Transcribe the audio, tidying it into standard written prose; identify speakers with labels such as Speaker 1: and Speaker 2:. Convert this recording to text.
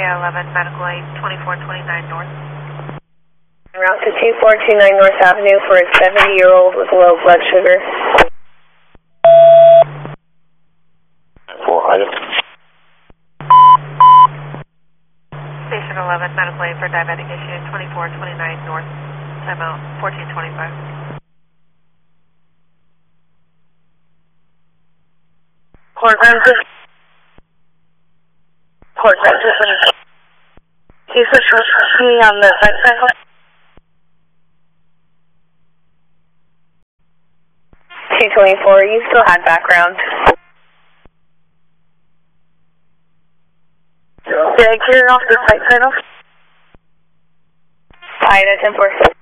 Speaker 1: 11, medical aid, 2429 north.
Speaker 2: Route to 2429 North Avenue for a 70-year-old with low blood sugar.
Speaker 3: 4 items.
Speaker 1: Station 11, medical aid for diabetic issue, 2429 north, timeout 1425.
Speaker 2: Port Francis. He's supposed to be on the right cycle. 224, you still had background. Did I clear off the site title? Tied at 10-4.